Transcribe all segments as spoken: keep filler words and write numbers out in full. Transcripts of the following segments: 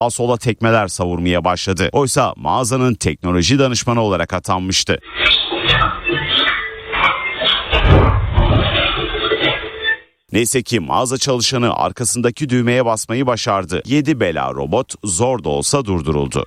sola tekmeler savurmaya başladı. Oysa mağazanın teknoloji danışmanı olarak atanmıştı. Neyse ki mağaza çalışanı arkasındaki düğmeye basmayı başardı. Yedi bela robot zor da olsa durduruldu.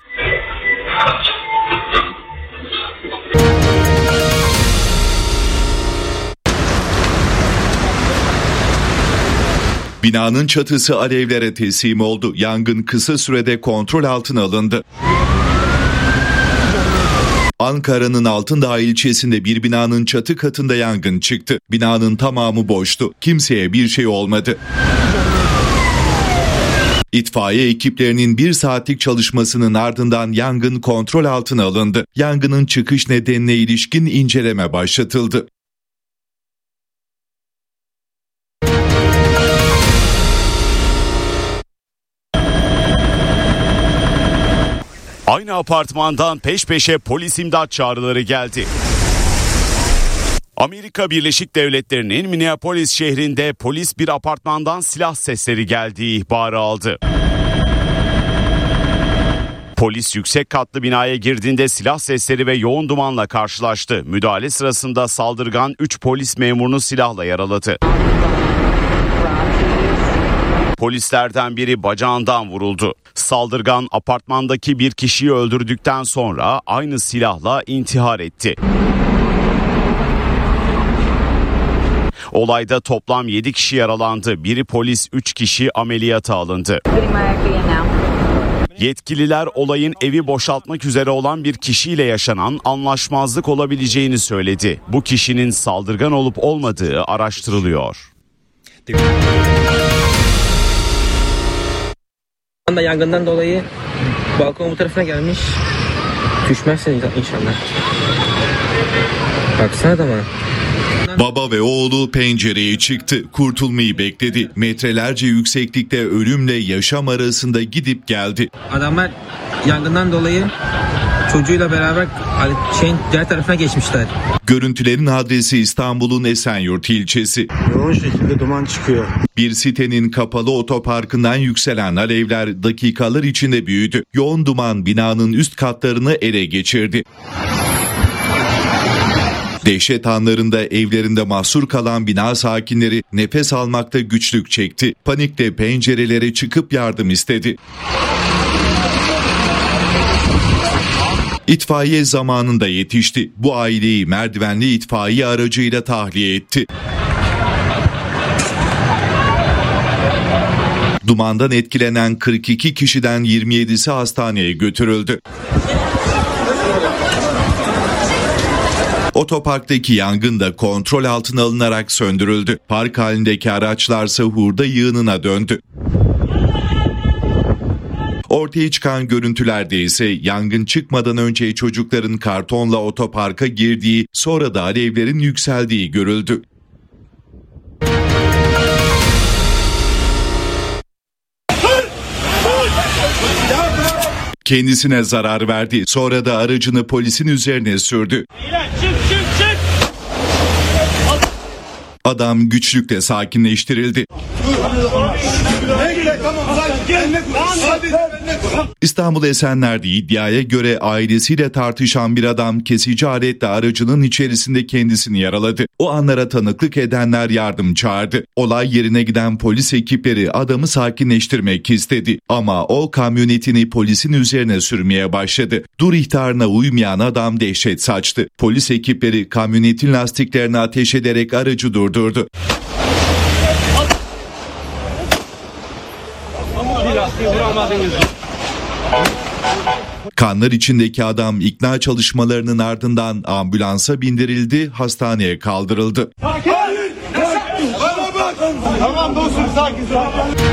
Binanın çatısı alevlere teslim oldu. Yangın kısa sürede kontrol altına alındı. Ankara'nın Altındağ ilçesinde bir binanın çatı katında yangın çıktı. Binanın tamamı boştu. Kimseye bir şey olmadı. İtfaiye ekiplerinin bir saatlik çalışmasının ardından yangın kontrol altına alındı. Yangının çıkış nedenine ilişkin inceleme başlatıldı. Aynı apartmandan peş peşe polis imdat çağrıları geldi. Amerika Birleşik Devletleri'nin Minneapolis şehrinde polis bir apartmandan silah sesleri geldiği ihbarı aldı. Polis yüksek katlı binaya girdiğinde silah sesleri ve yoğun dumanla karşılaştı. Müdahale sırasında saldırgan üç polis memurunu silahla yaraladı. Polislerden biri bacağından vuruldu. Saldırgan apartmandaki bir kişiyi öldürdükten sonra aynı silahla intihar etti. Olayda toplam yedi kişi yaralandı. Biri polis, üç kişi ameliyata alındı. Yetkililer olayın evi boşaltmak üzere olan bir kişiyle yaşanan anlaşmazlık olabileceğini söyledi. Bu kişinin saldırgan olup olmadığı araştırılıyor. Yangından dolayı balkon bu tarafına gelmiş. Düşmezsin inşallah. Baksana da bana. Baba ve oğlu pencereye çıktı. Kurtulmayı bekledi. Metrelerce yükseklikte ölümle yaşam arasında gidip geldi. Adamlar yangından dolayı çocuğuyla beraber şeyin diğer tarafına geçmişler. Görüntülerin adresi İstanbul'un Esenyurt ilçesi. Yoğun şekilde duman çıkıyor. Bir sitenin kapalı otoparkından yükselen alevler dakikalar içinde büyüdü. Yoğun duman binanın üst katlarını ele geçirdi. Dehşet anlarında evlerinde mahsur kalan bina sakinleri nefes almakta güçlük çekti. Panikle pencerelere çıkıp yardım istedi. İtfaiye zamanında yetişti. Bu aileyi merdivenli itfaiye aracıyla tahliye etti. Dumandan etkilenen kırk iki kişiden yirmi yedisi hastaneye götürüldü. Otoparktaki yangın da kontrol altına alınarak söndürüldü. Park halindeki araçlarsa hurda yığınına döndü. Ortaya çıkan görüntülerde ise yangın çıkmadan önce çocukların kartonla otoparka girdiği, sonra da alevlerin yükseldiği görüldü. Kendisine zarar verdi. Sonra da aracını polisin üzerine sürdü. Adam güçlükle sakinleştirildi. İstanbul Esenler'de iddiaya göre ailesiyle tartışan bir adam kesici aletle aracının içerisinde kendisini yaraladı. O anlara tanıklık edenler yardım çağırdı. Olay yerine giden polis ekipleri adamı sakinleştirmek istedi. Ama o kamyonetini polisin üzerine sürmeye başladı. Dur ihtarına uymayan adam dehşet saçtı. Polis ekipleri kamyonetin lastiklerine ateş ederek aracı durdurdu. Kanlar içindeki adam ikna çalışmalarının ardından ambulansa bindirildi, hastaneye kaldırıldı. Tamam dostum, sakin sakin.